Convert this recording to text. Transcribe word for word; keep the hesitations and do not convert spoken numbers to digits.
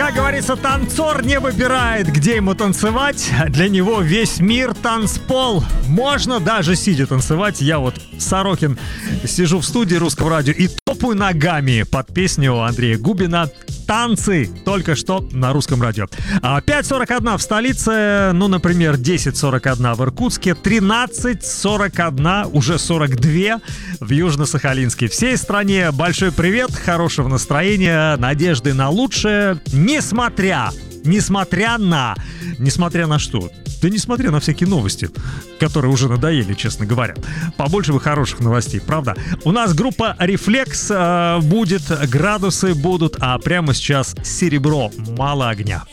Как говорится, танцор не выбирает, где ему танцевать. Для него весь мир танцпол. Можно даже сидя танцевать. Я вот, Сорокин, сижу в студии Русского радио и топаю ногами под песню Андрея Губина «Танцы» только что на Русском радио. пять сорок один в столице, ну, например, десять сорок один в Иркутске, тринадцать сорок один, уже сорок два в Южно-Сахалинске. Всей стране большой привет, хорошего настроения, надежды на лучшее, несмотря, несмотря на, несмотря на что? Да несмотря на всякие новости, которые уже надоели, честно говоря. Побольше бы хороших новостей, правда? У нас группа «Рефлекс» э, будет, градусы будут, а прямо сейчас «Серебро», «Мало огня».